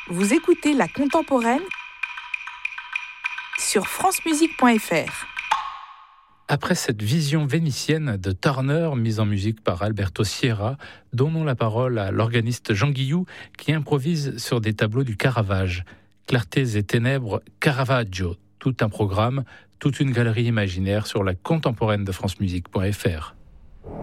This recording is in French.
Vous écoutez La Contemporaine sur francemusique.fr. Après cette vision vénitienne de Turner, mise en musique par Alberto Sierra, donnons la parole à l'organiste Jean Guillou qui improvise sur des tableaux du Caravage. Clartés et ténèbres, Caravaggio. Tout un programme, toute une galerie imaginaire sur la contemporaine de francemusique.fr.